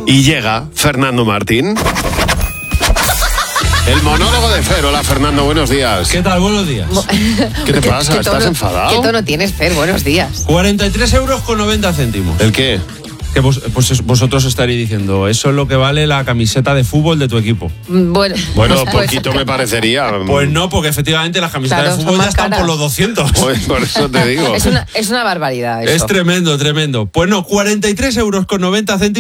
Y llega Fernando Martín. El monólogo de Fer. Hola, Fernando, buenos días. ¿Qué tal? Buenos días. ¿Qué te pasa? ¿Estás enfadado? ¿Qué tono tienes, Fer? Buenos días. 43,90 €. ¿El qué? Que vosotros estaréis diciendo, eso es lo que vale la camiseta de fútbol de tu equipo. Bueno, Bueno, poquito me parecería. Pues no, porque efectivamente las camisetas Claro, de son fútbol ya más están caras. por los 200. Pues por eso te digo. es una barbaridad eso. Es tremendo, tremendo. Pues no, 43,90 €.